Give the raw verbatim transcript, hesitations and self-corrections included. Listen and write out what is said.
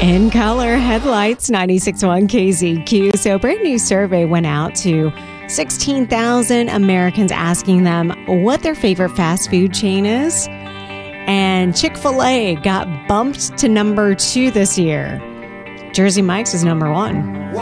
In color headlights, ninety-six point one K Z Q. So a brand new survey went out to sixteen thousand Americans asking them what their favorite fast food chain is. And Chick-fil-A got bumped to number two this year. Jersey Mike's is number one.